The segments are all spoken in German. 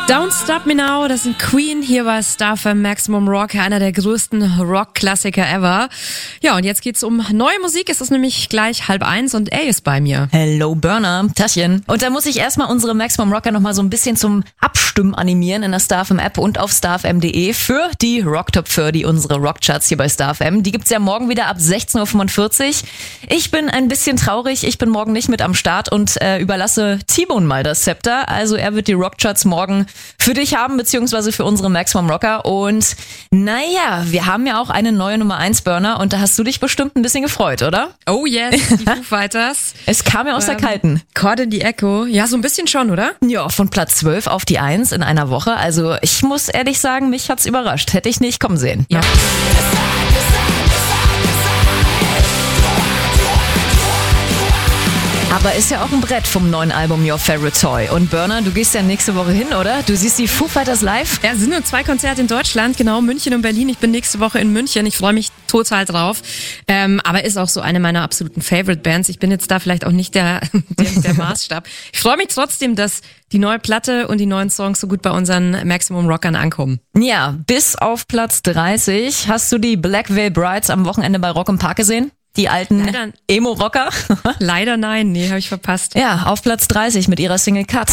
Don't Stop Me Now, das sind Queen hier bei Star FM Maximum Rock, einer der größten Rock-Klassiker ever. Ja, und jetzt geht's um neue Musik. Es ist nämlich gleich 12:30 und A ist bei mir. Hello Burner, Taschen. Und da muss ich erstmal unsere Maximum Rocker nochmal so ein bisschen zum Abstimmen animieren in der Star FM App und auf starfm.de für die Rock Top 30, unsere Rockcharts hier bei Star FM. Die gibt's ja morgen wieder ab 16:45 Uhr. Ich bin ein bisschen traurig, ich bin morgen nicht mit am Start und überlasse Timon mal das Zepter. Also er wird die Rockcharts morgen für dich haben, beziehungsweise für unsere Maximum Rocker. Und naja, wir haben ja auch eine neue Nummer 1 Burner und da hast du dich bestimmt ein bisschen gefreut, oder? Oh yes, die Foo Fighters. Es kam ja aus der Kalten. Caught in the Echo. Ja, so ein bisschen schon, oder? Ja, von Platz 12 auf die 1 in einer Woche. Also ich muss ehrlich sagen, mich hat's überrascht. Hätte ich nicht kommen sehen. Ja. Aber ist ja auch ein Brett vom neuen Album Your Favorite Toy. Und Burner, du gehst ja nächste Woche hin, oder? Du siehst die Foo Fighters live? Ja, es sind nur 2 Konzerte in Deutschland, genau, München und Berlin. Ich bin nächste Woche in München. Ich freue mich total drauf. Aber ist auch so eine meiner absoluten Favorite Bands. Ich bin jetzt da vielleicht auch nicht der Maßstab. Ich freue mich trotzdem, dass die neue Platte und die neuen Songs so gut bei unseren Maximum Rockern ankommen. Ja, bis auf Platz 30. Hast du die Black Veil Brides am Wochenende bei Rock im Park gesehen? Die alten Emo-Rocker? Leider nein, nee, habe ich verpasst. Ja, auf Platz 30 mit ihrer Single Cut.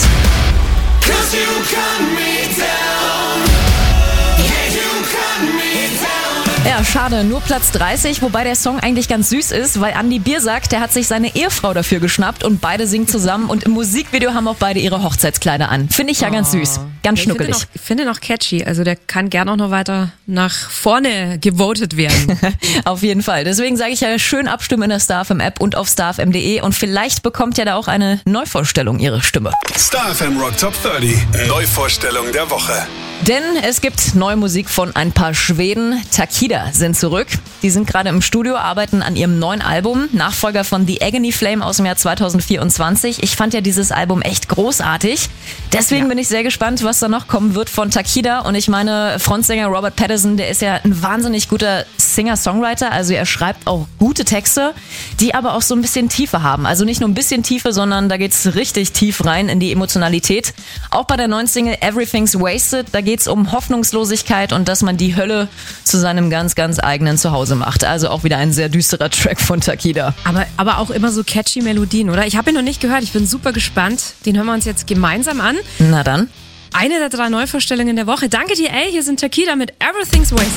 Ja, schade, nur Platz 30, wobei der Song eigentlich ganz süß ist, weil Andi Biersack, der hat sich seine Ehefrau dafür geschnappt und beide singen zusammen und im Musikvideo haben auch beide ihre Hochzeitskleider an. Finde ich ja ganz süß, ganz schnuckelig. Ich finde noch catchy, also der kann gern auch noch weiter nach vorne gewotet werden. Auf jeden Fall, deswegen sage ich ja, schön abstimmen in der Star FM App und auf starfm.de und vielleicht bekommt ja da auch eine Neuvorstellung ihre Stimme. Star FM Rock Top 30, Neuvorstellung der Woche. Denn es gibt neue Musik von ein paar Schweden. Takida sind zurück. Die sind gerade im Studio, arbeiten an ihrem neuen Album. Nachfolger von The Agony Flame aus dem Jahr 2024. Ich fand ja dieses Album echt großartig. Deswegen bin ich sehr gespannt, was da noch kommen wird von Takida. Und ich meine, Frontsänger Robert Pattinson, der ist ja ein wahnsinnig guter Singer-Songwriter. Also er schreibt auch gute Texte, die aber auch so ein bisschen Tiefe haben. Also nicht nur ein bisschen Tiefe, sondern da geht's richtig tief rein in die Emotionalität. Auch bei der neuen Single Everything's Wasted, da geht's um Hoffnungslosigkeit und dass man die Hölle zu seinem ganz, ganz eigenen Zuhause macht. Also auch wieder ein sehr düsterer Track von Takida. Aber auch immer so catchy Melodien, oder? Ich habe ihn noch nicht gehört, ich bin super gespannt. Den hören wir uns jetzt gemeinsam an. Na dann. Eine der 3 Neuvorstellungen der Woche. Danke dir, ey. Hier sind Takida mit Everything's Wasted.